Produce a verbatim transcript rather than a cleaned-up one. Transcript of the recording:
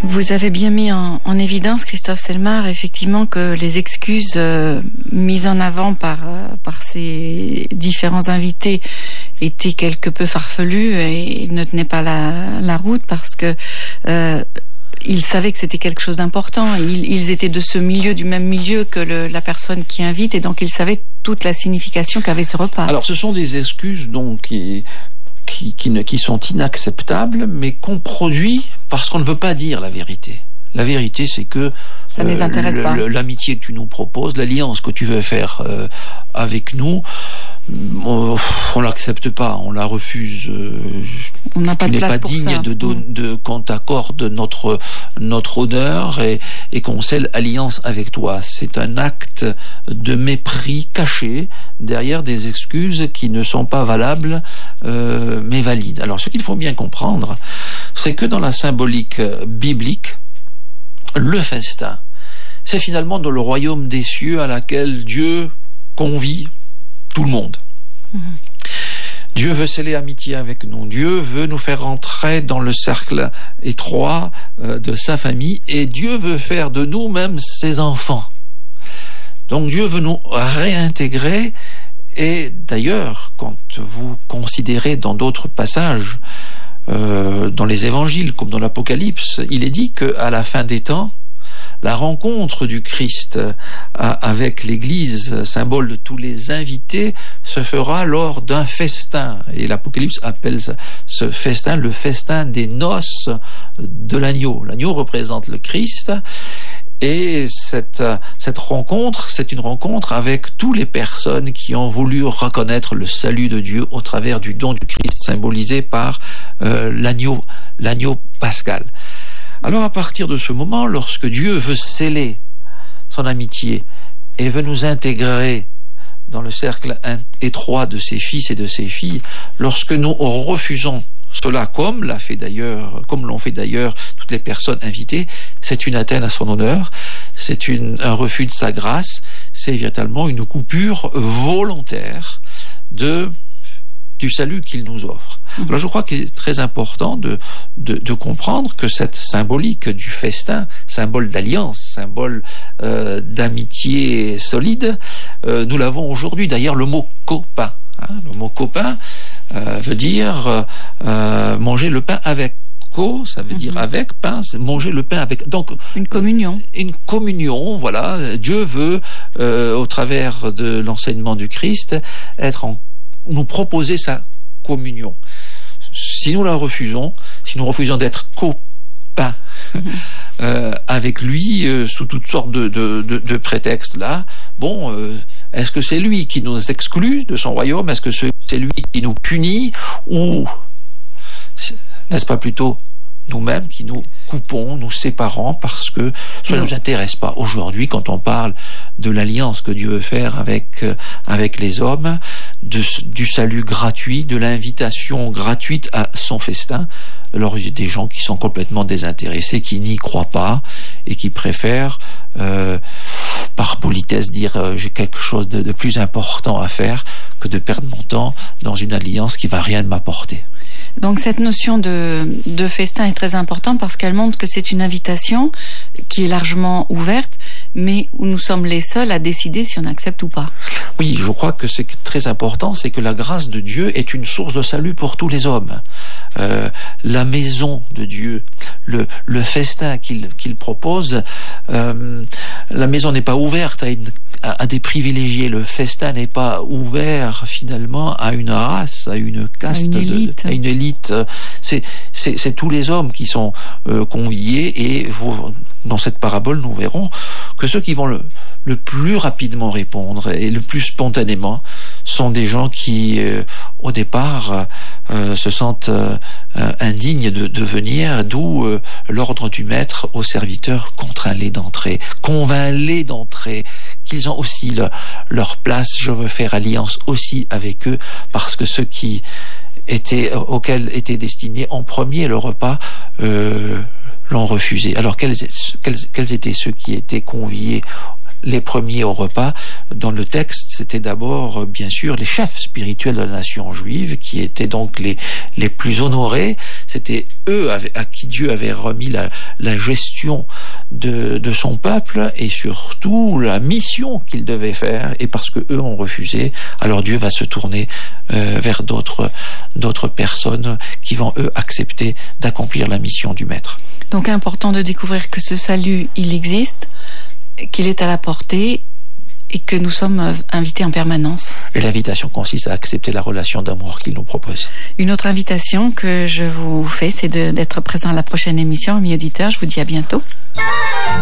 Vous avez bien mis en, en évidence, Christophe Selmar, effectivement que les excuses euh, mises en avant par, euh, par ces différents invités étaient quelque peu farfelues et ne tenaient pas la, la route parce que euh, ils savaient que c'était quelque chose d'important. Ils, ils étaient de ce milieu, du même milieu que le, la personne qui invite, et donc ils savaient toute la signification qu'avait ce repas. Alors ce sont des excuses donc qui... Qui, qui, ne, qui sont inacceptables, mais qu'on produit parce qu'on ne veut pas dire la vérité. La vérité, c'est que ça ne les intéresse le, pas. Le, l'amitié que tu nous proposes, l'alliance que tu veux faire euh, avec nous, on, on l'accepte pas, on la refuse. Euh, on n'a pas de place pour ça. Tu n'es pas digne de, de, mmh. de qu'on t'accorde notre notre honneur et, et qu'on scelle alliance avec toi. C'est un acte de mépris caché derrière des excuses qui ne sont pas valables, euh, mais valides. Alors, ce qu'il faut bien comprendre, c'est que dans la symbolique biblique, le festin, c'est finalement dans le royaume des cieux à laquelle Dieu convie tout le monde. Mmh. Dieu veut sceller amitié avec nous. Dieu veut nous faire rentrer dans le cercle étroit euh, de sa famille, et Dieu veut faire de nous même ses enfants. Donc Dieu veut nous réintégrer. Et d'ailleurs, quand vous considérez dans d'autres passages, euh, dans les évangiles comme dans l'Apocalypse, il est dit qu'à la fin des temps, la rencontre du Christ avec l'Église, symbole de tous les invités, se fera lors d'un festin. Et l'Apocalypse appelle ce festin le festin des noces de l'agneau. L'agneau représente le Christ. Et cette, cette rencontre, c'est une rencontre avec toutes les personnes qui ont voulu reconnaître le salut de Dieu au travers du don du Christ, symbolisé par euh, l'agneau, l'agneau pascal. Alors à partir de ce moment, lorsque Dieu veut sceller son amitié et veut nous intégrer dans le cercle étroit de ses fils et de ses filles, lorsque nous refusons cela, comme l'a fait d'ailleurs, comme l'ont fait d'ailleurs toutes les personnes invitées, c'est une atteinte à son honneur, c'est une, un refus de sa grâce, c'est véritablement une coupure volontaire de du salut qu'il nous offre. Alors je crois qu'il est très important de, de, de comprendre que cette symbolique du festin, symbole d'alliance, symbole euh, d'amitié solide, euh, nous l'avons aujourd'hui. D'ailleurs, le mot copain, hein, le mot copain euh, veut dire euh, manger le pain avec. Co, ça veut dire avec, pain, c'est manger le pain avec. Donc une communion. Une communion, voilà. Dieu veut, euh, au travers de l'enseignement du Christ, être en nous proposer sa communion. Si nous la refusons, si nous refusons d'être copains mmh. euh, avec lui, euh, sous toutes sortes de, de, de, de prétextes là, bon, euh, est-ce que c'est lui qui nous exclut de son royaume? Est-ce que c'est lui qui nous punit? Ou n'est-ce pas plutôt nous-mêmes qui nous coupons, nous séparons parce que cela ne nous intéresse pas. Aujourd'hui, quand on parle de l'alliance que Dieu veut faire avec, euh, avec les hommes, de, du salut gratuit, de l'invitation gratuite à son festin, alors il y a des gens qui sont complètement désintéressés, qui n'y croient pas et qui préfèrent, euh, par politesse, dire euh, j'ai quelque chose de, de plus important à faire que de perdre mon temps dans une alliance qui va rien m'apporter. Donc cette notion de, de festin est très importante parce qu'elle montre que c'est une invitation qui est largement ouverte, mais où nous sommes les seuls à décider si on accepte ou pas. Oui, je crois que c'est très important, c'est que la grâce de Dieu est une source de salut pour tous les hommes. Euh, la maison de Dieu, le, le festin qu'il, qu'il propose, euh, la maison n'est pas ouverte à, une, à, à des privilégiés, le festin n'est pas ouvert finalement à une race, à une caste, à une élite. De, à une élite. C'est, c'est, c'est tous les hommes qui sont euh, conviés, et vous, dans cette parabole, nous verrons que ceux qui vont le, le plus rapidement répondre et le plus spontanément sont des gens qui, euh, au départ, euh, se sentent euh, indignes de, de venir, d'où euh, l'ordre du maître aux serviteurs: contrains-les d'entrer, convaincs-les d'entrer, qu'ils ont aussi le, leur place. Je veux faire alliance aussi avec eux, parce que ceux qui étaient, auxquels était destiné en premier le repas, euh, l'ont refusé. Alors quels, quels, quels étaient ceux qui étaient conviés les premiers au repas. Dans le texte, c'était d'abord, bien sûr, les chefs spirituels de la nation juive, qui étaient donc les, les plus honorés. C'était eux à qui Dieu avait remis la, la gestion de, de son peuple, et surtout la mission qu'ils devaient faire. Et parce que eux ont refusé, alors Dieu va se tourner euh, vers d'autres, d'autres personnes qui vont, eux, accepter d'accomplir la mission du Maître. Donc, important de découvrir que ce salut, il existe, qu'il est à la portée, et que nous sommes invités en permanence. Et l'invitation consiste à accepter la relation d'amour qu'il nous propose. Une autre invitation que je vous fais, c'est de, d'être présent à la prochaine émission. Amis auditeurs, je vous dis à bientôt.